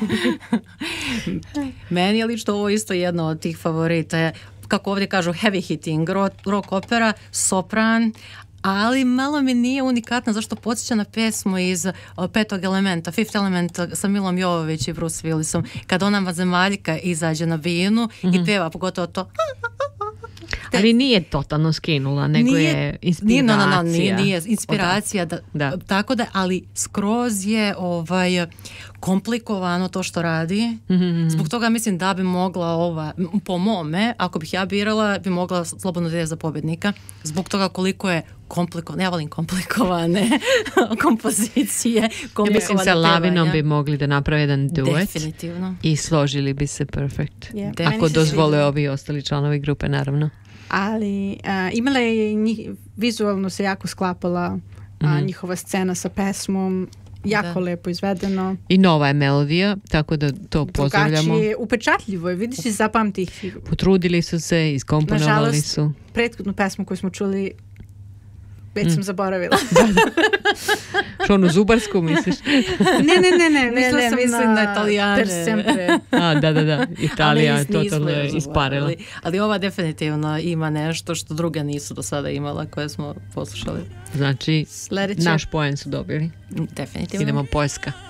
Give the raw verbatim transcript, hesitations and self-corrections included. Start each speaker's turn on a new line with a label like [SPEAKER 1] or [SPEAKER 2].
[SPEAKER 1] Meni je lično ovo isto jedno od tih favorita. Kako ovdje kažu, heavy hitting, rock, rock opera, sopran, ali malo mi nije unikatna zašto podsjeća na pesmu iz uh, Petog elementa, Fifth Element sa Milom Jovović i Bruce Willisom, kad ona vanzemaljka izađe na binu mm-hmm. i peva pogotovo to.
[SPEAKER 2] Ali nije totalno skinula, nego nije, je inspiracija.
[SPEAKER 1] Nije, no, no, no, nije, nije inspiracija, da, da. Tako da, ali skroz je ovaj, komplikovano to što radi.
[SPEAKER 2] Mm-hmm.
[SPEAKER 1] Zbog toga mislim da bi mogla ova, po mome, ako bih ja birala, bi mogla slobodno da za pobjednika. Zbog toga koliko je komplikovane, ja volim komplikovane kompozicije, komplikovane
[SPEAKER 2] mislim sa Lavinom bi mogli da naprave jedan duet.
[SPEAKER 1] Definitivno.
[SPEAKER 2] I složili bi se perfekt.
[SPEAKER 3] Yeah.
[SPEAKER 2] Ako dozvole sviđa. Ovi ostali članovi grupe, naravno.
[SPEAKER 3] Ali uh, imala je njih, vizualno se jako sklapala uh, mm-hmm. njihova scena sa pesmom, jako da. Lepo izvedeno.
[SPEAKER 2] I nova je melodija, tako da to pozdravljamo.
[SPEAKER 3] Drugačije, upečatljivo je, vidiš i zapamti ih.
[SPEAKER 2] Potrudili su se, iskomponovali
[SPEAKER 3] nažalost,
[SPEAKER 2] su.
[SPEAKER 3] prethodnu pesmu koju smo čuli već mm. sam zaboravila.
[SPEAKER 2] Što onu zubarsku misliš?
[SPEAKER 3] ne, ne, ne, ne,
[SPEAKER 1] ne, ne mislim na Italijane.
[SPEAKER 3] Per sempre.
[SPEAKER 2] A, da, da, da, Italija je totalno isparila.
[SPEAKER 1] Ali, ali ova definitivno ima nešto što druge nisu do sada imala, koje smo poslušali.
[SPEAKER 2] Znači,
[SPEAKER 3] Sledeće.
[SPEAKER 2] naš poen su dobili.
[SPEAKER 1] Definitivno.
[SPEAKER 2] Idemo Poljska.